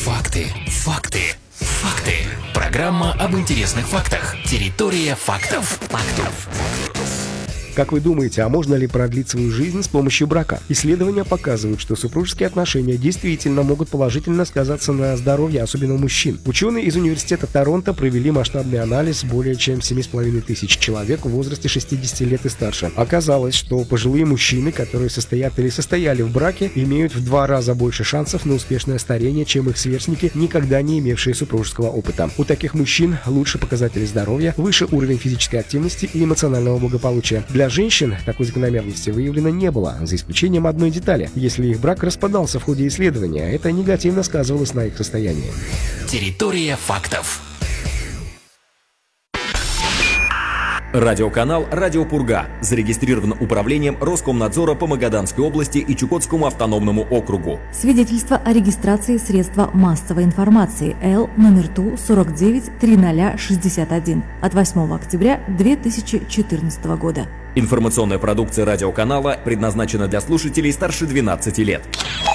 Факты. Программа об интересных фактах. Территория фактов. Как вы думаете, а можно ли продлить свою жизнь с помощью брака? Исследования показывают, что супружеские отношения действительно могут положительно сказаться на здоровье, особенно у мужчин. Ученые из университета Торонто провели масштабный анализ более чем 7500 человек в возрасте 60 лет и старше. Оказалось, что пожилые мужчины, которые состоят или состояли в браке, имеют в 2 раза больше шансов на успешное старение, чем их сверстники, никогда не имевшие супружеского опыта. У таких мужчин лучше показатели здоровья, выше уровень физической активности и эмоционального благополучия. Для женщин такой закономерности выявлено не было, за исключением одной детали. Если их брак распадался в ходе исследования, это негативно сказывалось на их состоянии. Территория фактов. Радиоканал «Радио Пурга» зарегистрирован управлением Роскомнадзора по Магаданской области и Чукотскому автономному округу. Свидетельство о регистрации средства массовой информации Л номер ТУ 493061 от 8 октября 2014 года. Информационная продукция радиоканала предназначена для слушателей старше 12 лет.